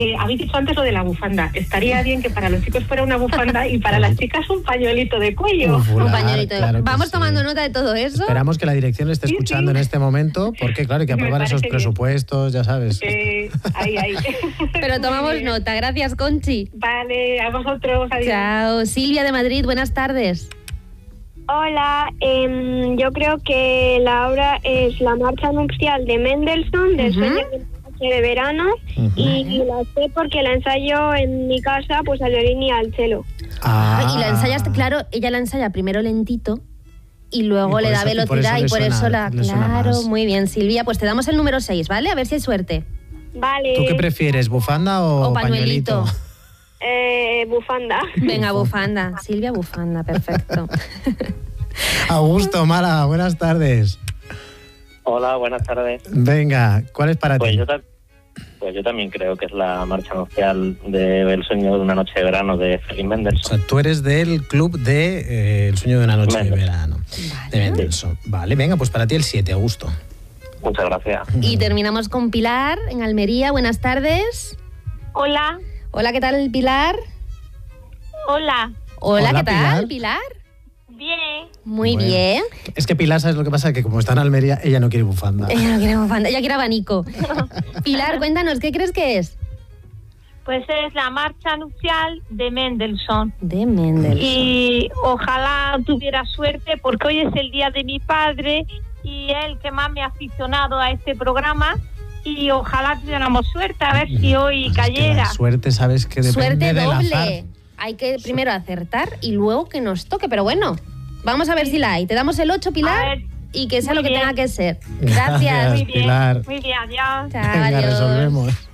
Habéis dicho antes lo de la bufanda. Estaría bien que para los chicos fuera una bufanda y para las chicas un pañuelito de cuello. Un pañuelito. Claro, vamos tomando nota de todo eso. Esperamos que la dirección le esté escuchando en este momento, porque claro, hay que aprobar esos presupuestos, ya sabes. Ahí. Pero tomamos nota. Gracias, Conchi. Vale, a vosotros. Adiós. Chao. Silvia de Madrid, buenas tardes. Hola, yo creo que la obra es la marcha nupcial de Mendelssohn, del sueño de una noche de verano, y la sé porque la ensayo en mi casa, pues al violín y al cello. Y la ensayaste, claro, ella la ensaya primero lentito y luego le da velocidad y por eso la... Claro, muy bien, Silvia, pues te damos el número 6, ¿vale? A ver si hay suerte. Vale. ¿Tú qué prefieres, bufanda o pañuelito? Bufanda. Venga, bufanda. Silvia, bufanda, perfecto. Augusto, Málaga, buenas tardes. Hola, buenas tardes. Venga, ¿cuál es para ti? Pues yo también creo que es la marcha nupcial de El sueño de una noche de verano de Felix Mendelssohn. O sea, tú eres del club de El sueño de una noche de verano, de Mendelssohn. Vale, venga, pues para ti el 7, Augusto. Muchas gracias. Y terminamos con Pilar, en Almería. Buenas tardes. Hola. Hola, ¿qué tal, Pilar? Hola. Hola, ¿qué tal, Pilar? Bien. Muy bien. Es que Pilar, ¿sabes lo que pasa? Que como está en Almería, ella no quiere bufanda. Ella no quiere bufanda, ella quiere abanico. Pilar, cuéntanos, ¿qué crees que es? Pues es la marcha nupcial de Mendelssohn. De Mendelssohn. Y ojalá tuviera suerte porque hoy es el día de mi padre y él que más me ha aficionado a este programa. Y ojalá tuviéramos suerte, a ver si hoy cayera. Es que la suerte, sabes que depende suerte del doble. azar. Hay que primero acertar y luego que nos toque. Pero bueno, vamos a ver si la hay. Te damos el 8, Pilar, y que sea lo que tenga que ser. Gracias. Muy bien, Pilar. Muy bien, adiós. Chao, Venga, adiós. resolvemos.